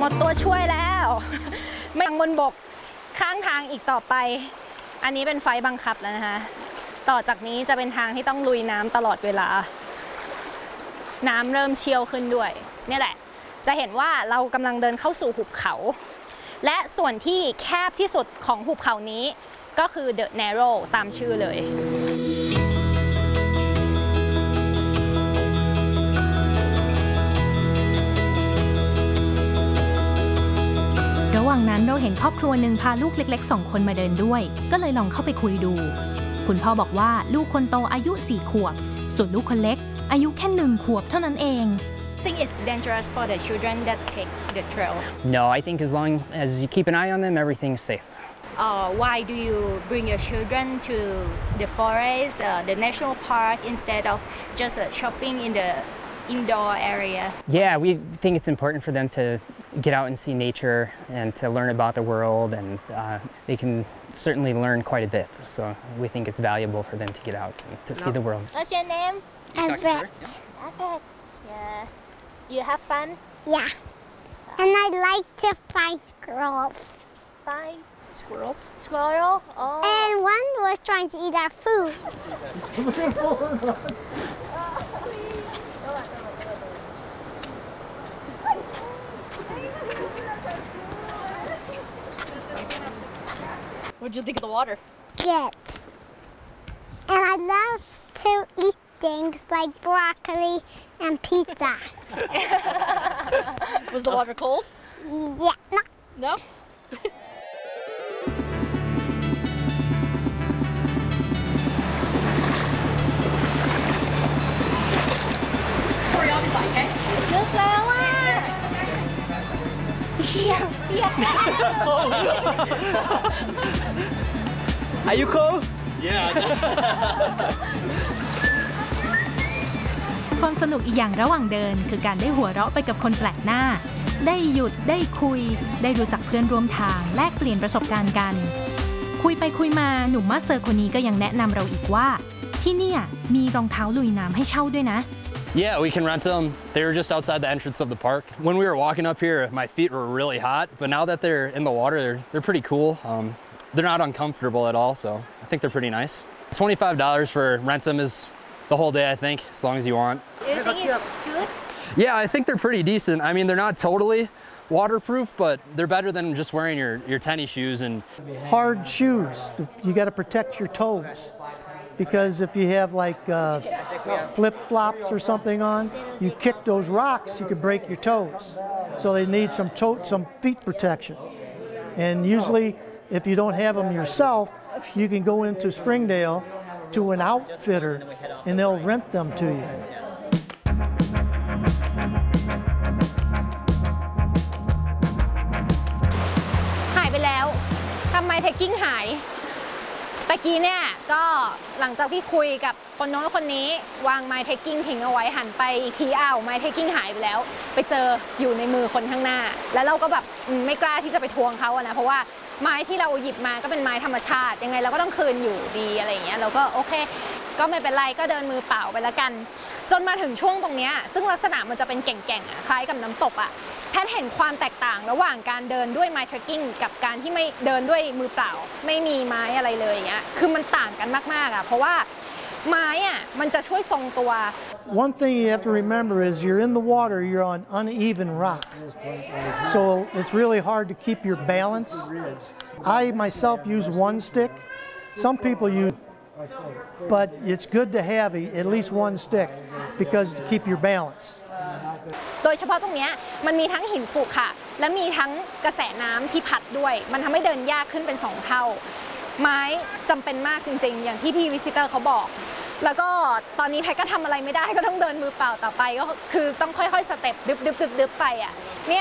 ดตัวช่วยแล้วไม่บนบกข้างทางอีกต่อไปอันนี้เป็นไฟบังคับแล้วนะคะต่อจากนี้จะเป็นทางที่ต้องลุยน้ำตลอดเวลาน้ำเริ่มเชี่ยวขึ้นด้วยนี่แหละจะเห็นว่าเรากำลังเดินเข้าสู่หุบเขาและส่วนที่แคบที่สุดของหุบเขานี้ก็คือ The Narrow ตามชื่อเลยระหว่างนั้นเราเห็นครอบครัวหนึ่งพาลูกเล็กๆ2 คนมาเดินด้วยก็เลยลองเข้าไปคุยดูคุณพ่อบอกว่าลูกคนโตอายุ4 ขวบส่วนลูกคนเล็กอายุแค่1 ขวบเท่านั้นเอง I think it's dangerous for the children that take the trail. No, I think as long as you keep an eye on them, everything's safe. Why do you bring your children to the forest, the national park, instead of just shopping in the indoor area? Yeah, we think it's important for them to get out and see nature and to learn about the world, and they can certainly learn quite a bit. So we think it's valuable for them to get out and to see the world. What's your name? Albert. Albert. Yeah. You have fun? Yeah. And I like to find squirrels. Find squirrels. Squirrel. Oh. And one was trying to eat our food. What did you think of the water? Good. And I love to eat things like broccoli and pizza. Was the water cold? Yeah. No. Hurry on, okay? ลึกแล้วอ่ะเปียก Are you cool? ความสนุกอีกอย่างระหว่างเดินคือการได้หัวเราะไปกับคนแปลกหน้าได้หยุดได้คุยได้รู้จักเพื่อนร่วมทางแลกเปลี่ยนประสบการณ์กันคุยไปคุยมาหนุ่มมาสเตอร์คนนี้ก็ยังแนะนำเราอีกว่าที่เนี่ยมีรองเท้าลุยน้ำให้เช่าด้วยนะ Yeah, we can rent them. They were just outside the entrance of the park. When we were walking up here, my feet were really hot, but now that they're in the water, they're pretty cool. They're not uncomfortable at all, so I think they're pretty nice. $25 for rent them is the whole day, I think, as long as you want. Do you think it's good? Yeah, I think they're pretty decent. I mean, they're not totally waterproof, but they're better than just wearing your tennis shoes. And hard shoes, you got to protect your toes. Because if you have like flip-flops or something on, you kick those rocks, you could break your toes. So they need some feet protection. And usually, if you don't have them yourself, you can go into Springdale to an outfitter and they'll rent them to you. หายไปแล้วทำไมเทคกิ้งหายตะกี้เนี่ยก็หลังจากที่คุยกับคนโน้นคนนี้วางไม้เทคกิ้งทิ้งเอาไว้หันไปอีกทีอ้าวไม้เทคกิ้งหายไปแล้วไปเจออยู่ในมือคนข้างหน้าแล้วเราก็แบบไม่กล้าที่จะไปทวงเขาอะนะเพราะว่าไม้ที่เราหยิบมาก็เป็นไม้ธรรมชาติยังไงเราก็ต้องคืนอยู่ดีอะไรอย่างเงี้ยเราก็โอเคก็ไม่เป็นไรก็เดินมือเปล่าไปละกันจนมาถึงช่วงตรงเนี้ยซึ่งลักษณะมันจะเป็นแก่งๆอะคล้ายกับน้ำตกอะแพทเห็นความแตกต่างระหว่างการเดินด้วยไม้เทรคกิ้งกับการที่ไม่เดินด้วยมือเปล่าไม่มีไม้อะไรเลยอย่างเงี้ยคือมันต่างกันมากๆอะเพราะว่าไม้อะมันจะช่วยทรงตัว One thing you have to remember is you're in the water, you're on uneven rock. So it's really hard to keep your balance. I myself use one stick. Some people use, but it's good to have at least one stick because to keep your balance. โดยเฉพาะตรงนี้มันมีทั้งหินขรุขระและมีทั้งกระแสน้ำที่พัดด้วยมันทำให้เดินยากขึ้นเป็น2 เท่าไม้จำเป็นมากจริงๆอย่างที่พี่วิสิเตอร์เขาบอกแล้วก็ตอนนี้แพทก็ทำอะไรไม่ได้ก็ต้องเดินมือเปล่าต่อไปก็คือต้องค่อยๆสเต็ปดึบๆๆๆไปอ่ะเนี่ย